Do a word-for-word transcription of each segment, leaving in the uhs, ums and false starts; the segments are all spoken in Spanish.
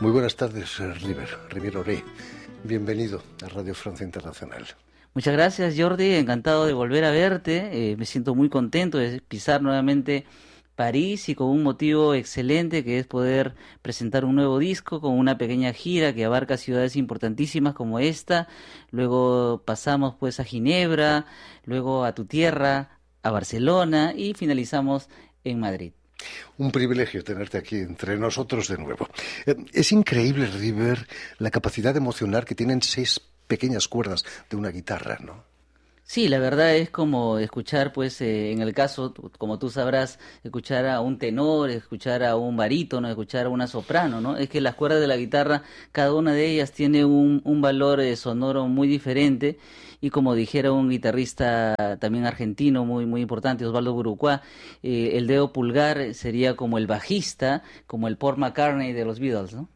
Muy buenas tardes, River, River Oré. Bienvenido a Radio Francia Internacional. Muchas gracias, Jordi. Encantado de volver a verte. Eh, me siento muy contento de pisar nuevamente París y con un motivo excelente, que es poder presentar un nuevo disco con una pequeña gira que abarca ciudades importantísimas como esta. Luego pasamos pues a Ginebra, luego a tu tierra, a Barcelona y finalizamos en Madrid. Un privilegio tenerte aquí entre nosotros de nuevo. Es increíble, River, la capacidad de emocionar que tienen seis pequeñas cuerdas de una guitarra, ¿no? Sí, la verdad es como escuchar, pues, eh, en el caso, como tú sabrás, escuchar a un tenor, escuchar a un barítono, escuchar a una soprano, ¿no? Es que las cuerdas de la guitarra, cada una de ellas tiene un, un valor eh, sonoro muy diferente, y como dijera un guitarrista también argentino muy muy importante, Osvaldo Burucuá, eh, el dedo pulgar sería como el bajista, como el Paul McCartney de los Beatles, ¿no?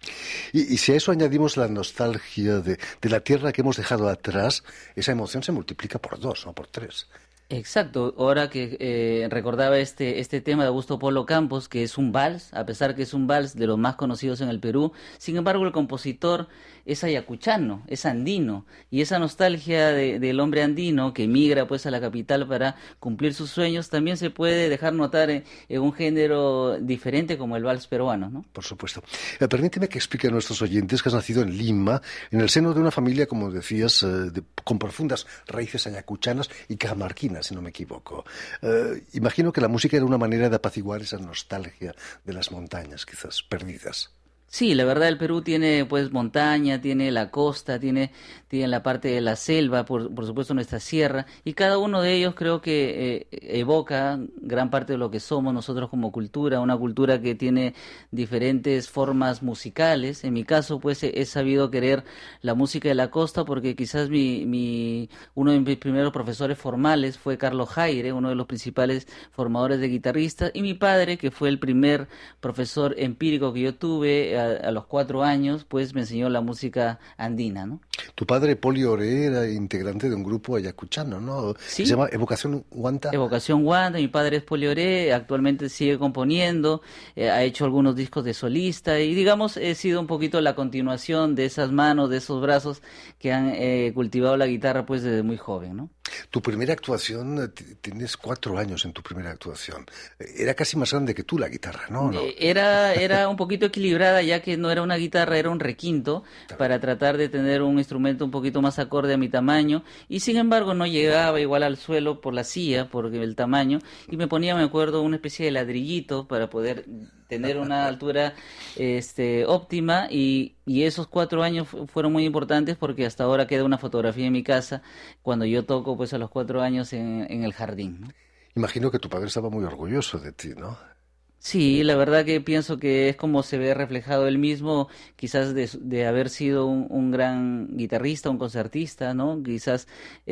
Y, y si a eso añadimos la nostalgia de, de la tierra que hemos dejado atrás, esa emoción se multiplica por dos, no por tres. Exacto, ahora que eh, recordaba este este tema de Augusto Polo Campos, que es un vals, a pesar que es un vals de los más conocidos en el Perú, sin embargo el compositor es ayacuchano, es andino, y esa nostalgia de, del hombre andino que migra pues a la capital para cumplir sus sueños también se puede dejar notar en, en un género diferente como el vals peruano, ¿no? Por supuesto. Eh, permíteme que explique a nuestros oyentes que has nacido en Lima, en el seno de una familia, como decías, eh, de, con profundas raíces ayacuchanas y cajamarquinas, si no me equivoco. Eh, imagino que la música era una manera de apaciguar esa nostalgia de las montañas, quizás perdidas. Sí, la verdad el Perú tiene pues montaña, tiene la costa, tiene, tiene la parte de la selva, por, por supuesto nuestra sierra, y cada uno de ellos creo que eh, evoca gran parte de lo que somos nosotros como cultura, una cultura que tiene diferentes formas musicales. En mi caso pues he, he sabido querer la música de la costa porque quizás mi, mi, uno de mis primeros profesores formales fue Carlos Jaire, uno de los principales formadores de guitarristas, y mi padre, que fue el primer profesor empírico que yo tuve A, a los cuatro años, pues me enseñó la música andina, ¿no? Tu padre, Poli Oré, era integrante de un grupo ayacuchano, ¿no? Sí. Se llama Evocación Huanta. Evocación Huanta, mi padre es Poli Oré, actualmente sigue componiendo, eh, ha hecho algunos discos de solista, y digamos, he sido un poquito la continuación de esas manos, de esos brazos que han eh, cultivado la guitarra pues desde muy joven, ¿no? Tu primera actuación, tienes cuatro años en tu primera actuación. Era casi más grande que tú la guitarra, ¿no? ¿No? Era, era un poquito equilibrada, ya que no era una guitarra, era un requinto, para tratar de tener un instrumento un poquito más acorde a mi tamaño, y sin embargo no llegaba igual al suelo por la silla, por el tamaño, y me ponía, me acuerdo, una especie de ladrillito para poder tener una altura este, óptima, y, y esos cuatro años fueron muy importantes porque hasta ahora queda una fotografía en mi casa cuando yo toco pues a los cuatro años en, en el jardín, ¿no? Imagino que tu padre estaba muy orgulloso de ti, ¿no? Sí, la verdad que pienso que es como se ve reflejado él mismo, quizás de, de haber sido un, un gran guitarrista, un concertista, ¿no? Quizás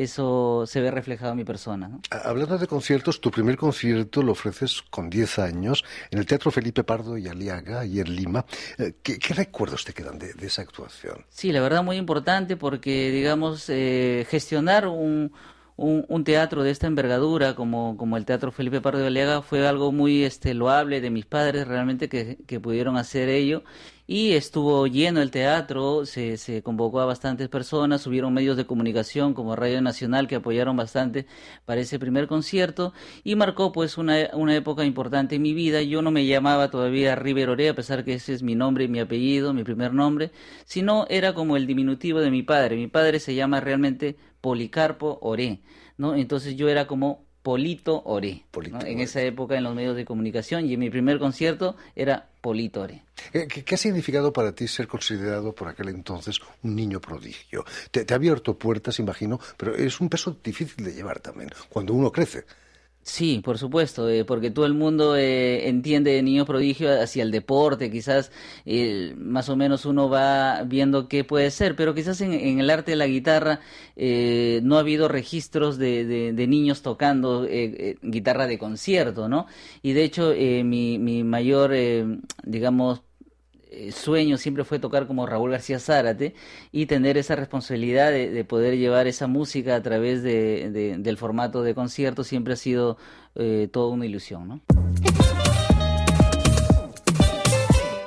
eso se ve reflejado en mi persona, ¿no? Hablando de conciertos, tu primer concierto lo ofreces con diez años en el Teatro Felipe Pardo y Aliaga, y en Lima. ¿Qué, qué recuerdos te quedan de, de esa actuación? Sí, la verdad muy importante porque, digamos, eh, gestionar un... Un, un teatro de esta envergadura como, como el Teatro Felipe Pardo de Aliaga fue algo muy este, loable de mis padres, realmente que, que pudieron hacer ello, y estuvo lleno el teatro, se, se convocó a bastantes personas, hubieron medios de comunicación como Radio Nacional que apoyaron bastante para ese primer concierto, y marcó pues una, una época importante en mi vida. Yo no me llamaba todavía River Oré, a pesar que ese es mi nombre y mi apellido, mi primer nombre, sino era como el diminutivo de mi padre. Mi padre se llama realmente Policarpo Oré, ¿no? Entonces yo era como Polito Oré, Polito, ¿no? En esa época en los medios de comunicación, y en mi primer concierto era Polito Oré. ¿Qué, qué ha significado para ti ser considerado por aquel entonces un niño prodigio? Te, te ha abierto puertas, imagino, pero es un peso difícil de llevar también, cuando uno crece. Sí, por supuesto, eh, porque todo el mundo eh, entiende de niño prodigio hacia el deporte, quizás eh, más o menos uno va viendo qué puede ser, pero quizás en, en el arte de la guitarra eh, no ha habido registros de, de, de niños tocando eh, eh, guitarra de concierto, ¿no? Y de hecho eh, mi, mi mayor, eh, digamos, sueño siempre fue tocar como Raúl García Zárate y tener esa responsabilidad de, de poder llevar esa música a través de, de, del formato de concierto siempre ha sido eh, toda una ilusión, ¿no?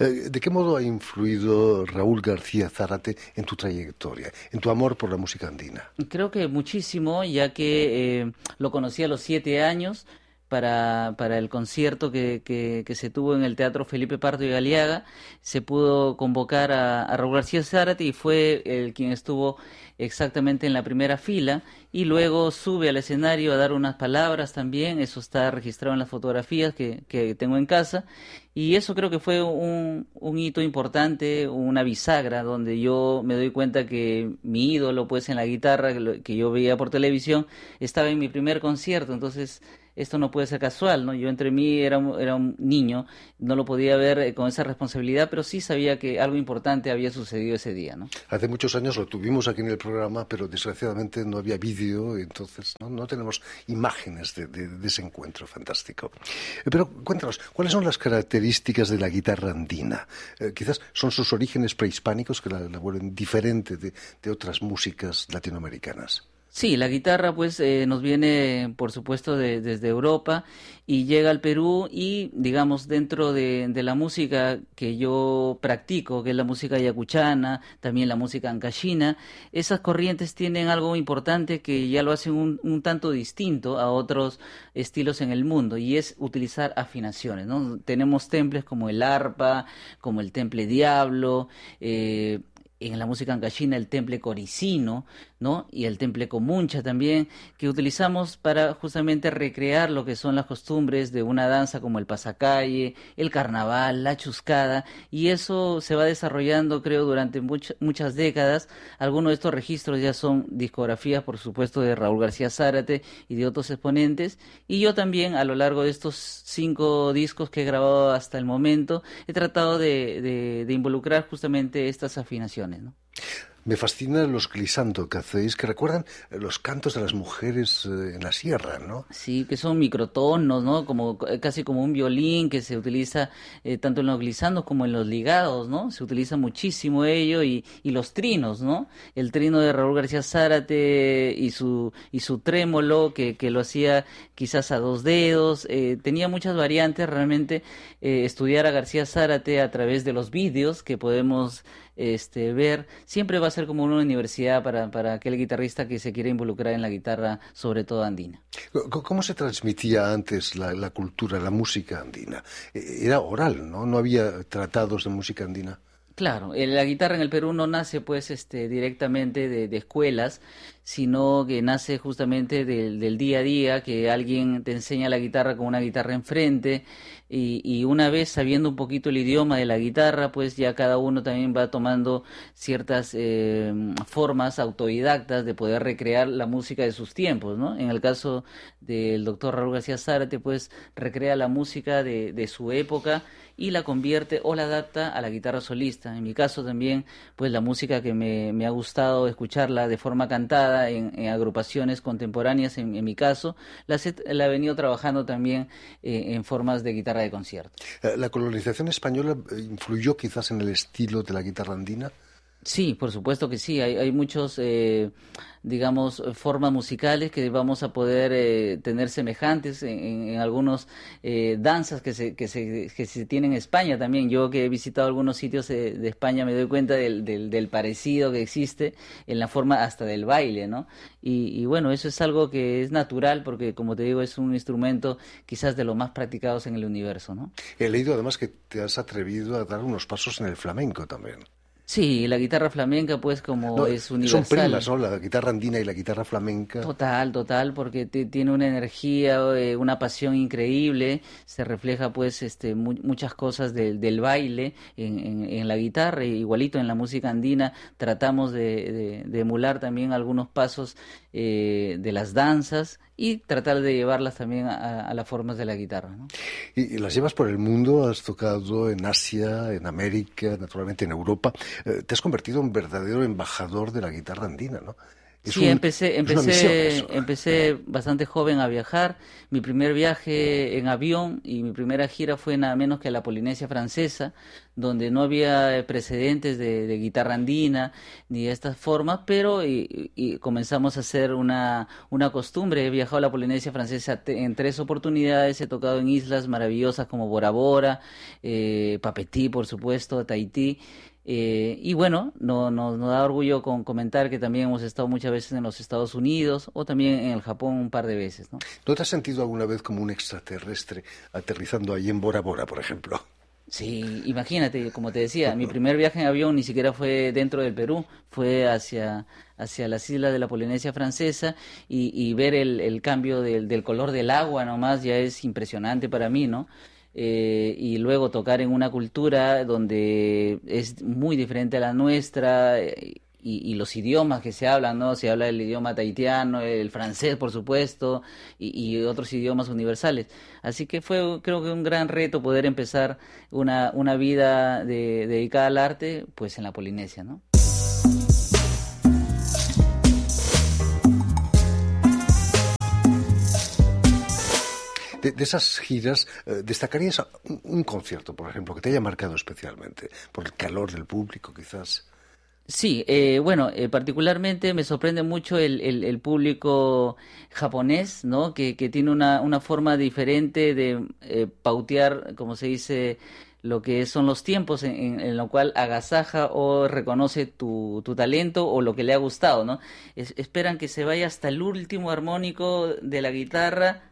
Eh, ¿De qué modo ha influido Raúl García Zárate en tu trayectoria, en tu amor por la música andina? Creo que muchísimo, ya que eh, lo conocí a los siete años para, para el concierto que, que, que se tuvo en el Teatro Felipe Pardo y Galiaga. Se pudo convocar a, a Raúl García Zárate y fue el quien estuvo exactamente en la primera fila, y luego sube al escenario a dar unas palabras también. Eso está registrado en las fotografías que, que tengo en casa, y eso creo que fue un, un hito importante, una bisagra, donde yo me doy cuenta que mi ídolo pues en la guitarra, que, lo, que yo veía por televisión, estaba en mi primer concierto. Entonces esto no puede ser casual, ¿no? Yo entre mí era un, era un niño, no lo podía ver eh, con esa responsabilidad, pero sí sabía que algo importante había sucedido ese día, ¿no? Hace muchos años lo tuvimos aquí en el programa, pero desgraciadamente no había vídeo, entonces no, no tenemos imágenes de, de, de ese encuentro fantástico. Eh, pero cuéntanos, ¿cuáles son las características de la guitarra andina? Eh, quizás son sus orígenes prehispánicos que la, la vuelven diferente de, de otras músicas latinoamericanas. Sí, la guitarra pues eh, nos viene por supuesto de, desde Europa y llega al Perú, y digamos dentro de, de la música que yo practico, que es la música yacuchana, también la música ancashina, esas corrientes tienen algo importante que ya lo hacen un, un tanto distinto a otros estilos en el mundo, y es utilizar afinaciones, ¿no? Tenemos temples como el arpa, como el temple diablo, eh, en la música ancashina el temple coricino, ¿no? Y el temple comuncha también, que utilizamos para justamente recrear lo que son las costumbres de una danza como el pasacalle, el carnaval, la chuscada, y eso se va desarrollando, creo, durante much- muchas décadas. Algunos de estos registros ya son discografías, por supuesto, de Raúl García Zárate y de otros exponentes, y yo también, a lo largo de estos cinco discos que he grabado hasta el momento, he tratado de, de, de involucrar justamente estas afinaciones, ¿no? Me fascinan los glissando que hacéis, que recuerdan los cantos de las mujeres eh, en la sierra, ¿no? Sí, que son microtonos, ¿no? Como casi como un violín que se utiliza eh, tanto en los glissandos como en los ligados, ¿no? Se utiliza muchísimo ello, y, y los trinos, ¿no? El trino de Raúl García Zárate y su y su trémolo que, que lo hacía quizás a dos dedos, eh, tenía muchas variantes. Realmente eh, estudiar a García Zárate a través de los vídeos que podemos este, ver, siempre va a ser como una universidad para, para aquel guitarrista que se quiere involucrar en la guitarra, sobre todo andina. ¿Cómo se transmitía antes la, la cultura, la música andina? Era oral, ¿no? No había tratados de música andina. Claro, eh, la guitarra en el Perú no nace pues este directamente de, de escuelas, sino que nace justamente del, del día a día, que alguien te enseña la guitarra con una guitarra enfrente, y, y una vez sabiendo un poquito el idioma de la guitarra, pues ya cada uno también va tomando ciertas eh, formas autodidactas de poder recrear la música de sus tiempos, ¿no? En el caso del doctor Raúl García Zárate, pues recrea la música de, de su época y la convierte o la adapta a la guitarra solista. En mi caso también, pues la música que me, me ha gustado escucharla de forma cantada en, en agrupaciones contemporáneas, en, en mi caso, la, la he venido trabajando también eh, en formas de guitarra de concierto. ¿La colonización española influyó quizás en el estilo de la guitarra andina? Sí, por supuesto que sí. Hay, hay muchos, eh, digamos, formas musicales que vamos a poder eh, tener semejantes en, en, en algunos eh, danzas que se, que, se, que se tienen en España también. Yo que he visitado algunos sitios de, de España me doy cuenta del, del, del parecido que existe en la forma hasta del baile, ¿no? Y, y bueno, eso es algo que es natural porque, como te digo, es un instrumento quizás de los más practicados en el universo, ¿no? He leído además que te has atrevido a dar unos pasos en el flamenco también. Sí, la guitarra flamenca pues como no, es universal. Son primas, ¿no? La guitarra andina y la guitarra flamenca. Total, total, porque te, tiene una energía, eh, una pasión increíble, se refleja pues este mu muchas cosas de, del baile en, en, en la guitarra, igualito en la música andina tratamos de, de, de emular también algunos pasos eh, de las danzas y tratar de llevarlas también a, a las formas de la guitarra, ¿no? Y, y las llevas por el mundo, has tocado en Asia, en América, naturalmente en Europa. Eh, te has convertido en verdadero embajador de la guitarra andina, ¿no? Es Sí, un, empecé, es una misión empecé, eso. empecé bastante joven a viajar. Mi primer viaje en avión y mi primera gira fue nada menos que a la Polinesia Francesa, donde no había eh, precedentes de, de guitarra andina ni de estas formas, pero y, y comenzamos a hacer una, una costumbre. He viajado a la Polinesia Francesa te- en tres oportunidades, he tocado en islas maravillosas como Bora Bora, eh, Papetí, por supuesto, Tahití. Eh, y bueno, no, no- nos da orgullo con comentar que también hemos estado muchas veces en los Estados Unidos o también en el Japón un par de veces, ¿no? ¿No te has sentido alguna vez como un extraterrestre aterrizando ahí en Bora Bora, por ejemplo? Sí, imagínate, como te decía, mi primer viaje en avión ni siquiera fue dentro del Perú, fue hacia, hacia las islas de la Polinesia Francesa y, y ver el, el cambio del, del color del agua nomás ya es impresionante para mí, ¿no? Eh, y luego tocar en una cultura donde es muy diferente a la nuestra, eh, y, y los idiomas que se hablan, ¿no? Se habla el idioma tahitiano, el francés, por supuesto, y, y otros idiomas universales. Así que fue, creo que un gran reto poder empezar una, una vida de- dedicada al arte, pues en la Polinesia, ¿no? De, de esas giras, eh, ¿destacarías un, un concierto, por ejemplo, que te haya marcado especialmente? Por el calor del público, quizás. Sí, eh, bueno, eh, particularmente me sorprende mucho el, el, el público japonés, ¿no? Que, que tiene una, una forma diferente de eh, pautear, como se dice, lo que son los tiempos en, en, en lo cual agasaja o reconoce tu, tu talento o lo que le ha gustado, ¿no? Es- esperan que se vaya hasta el último armónico de la guitarra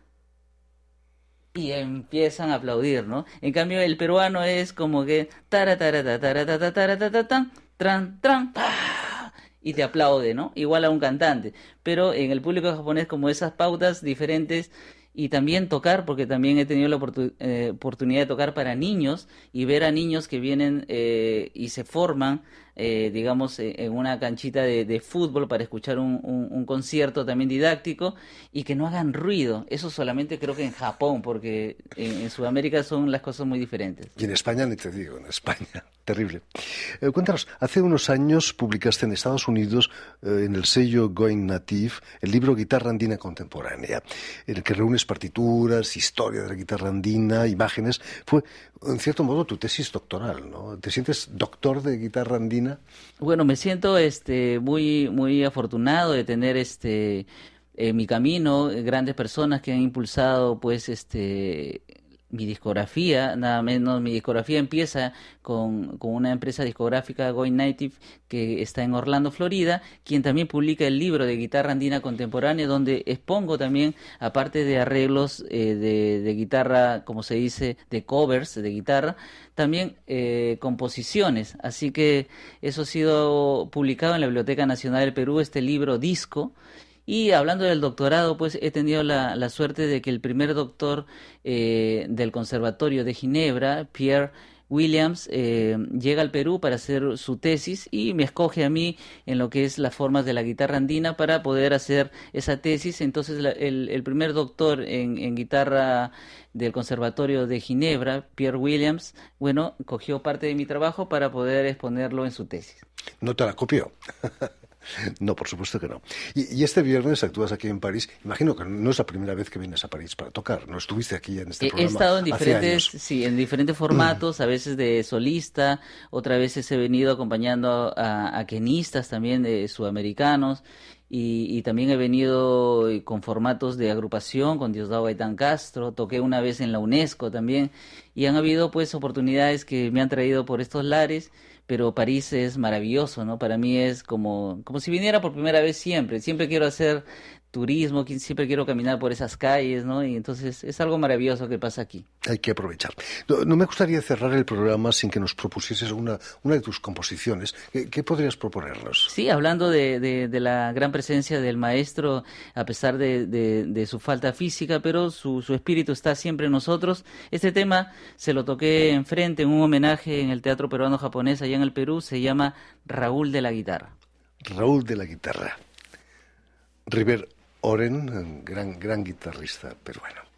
y empiezan a aplaudir, ¿no? En cambio, el peruano es como que tara tara ta, tara ta, ta, tara ta, ta, tan, tran tran pa, y te aplaude, ¿no? Igual a un cantante. Pero en el público japonés como esas pautas diferentes y también tocar, porque también he tenido la oportu- eh, oportunidad de tocar para niños y ver a niños que vienen eh, y se forman, eh, digamos, eh, en una canchita de, de fútbol para escuchar un, un un concierto también didáctico y que no hagan ruido. Eso solamente creo que en Japón, porque en, en Sudamérica son las cosas muy diferentes. Y en España, ni te digo, en España. Terrible. Eh, cuéntanos, hace unos años publicaste en Estados Unidos, eh, en el sello Going Native, el libro Guitarra Andina Contemporánea, en el que reúnes partituras, historia de la guitarra andina, imágenes. Fue, en cierto modo, tu tesis doctoral, ¿no? ¿Te sientes doctor de guitarra andina? Bueno, me siento este muy muy afortunado de tener este en mi camino eh, grandes personas que han impulsado pues este mi discografía, nada menos mi discografía empieza con, con una empresa discográfica Going Native que está en Orlando, Florida, quien también publica el libro de guitarra andina contemporánea donde expongo también, aparte de arreglos eh, de, de guitarra, como se dice, de covers de guitarra, también eh, composiciones. Así que eso ha sido publicado en la Biblioteca Nacional del Perú, este libro disco. Y hablando del doctorado, pues he tenido la, la suerte de que el primer doctor eh, del Conservatorio de Ginebra, Pierre Williams, eh, llega al Perú para hacer su tesis y me escoge a mí en lo que es las formas de la guitarra andina para poder hacer esa tesis. Entonces la- el, el primer doctor en, en guitarra del Conservatorio de Ginebra, Pierre Williams, bueno, cogió parte de mi trabajo para poder exponerlo en su tesis. ¿No te la copió? No, por supuesto que no. Y, y este viernes actúas aquí en París. Imagino que no es la primera vez que vienes a París para tocar. No estuviste aquí en este He, he programa estado en hace diferentes, años. sí, en diferentes formatos, a veces de solista, otras veces he venido acompañando a, a quenistas también de sudamericanos y, y también he venido eh, con formatos de agrupación con Diosdado Gaitán Castro, toqué una vez en la UNESCO también y han habido pues oportunidades que me han traído por estos lares, pero París es maravilloso, ¿no? Para mí es como, como si viniera por primera vez siempre, siempre quiero hacer turismo, qui- siempre quiero caminar por esas calles, ¿no? Y entonces es algo maravilloso que pasa aquí. Hay que aprovechar. No, no me gustaría cerrar el programa sin que nos propusieses una, una de tus composiciones. ¿Qué, qué podrías proponernos? Sí, hablando de, de, de la gran presencia del maestro, a pesar de, de, de su falta física, pero su, su espíritu está siempre en nosotros. Este tema se lo toqué enfrente en un homenaje en el Teatro Peruano Japonés allá en el Perú, se llama Raúl de la Guitarra. Raúl de la Guitarra. River Oren, gran, gran guitarrista peruano.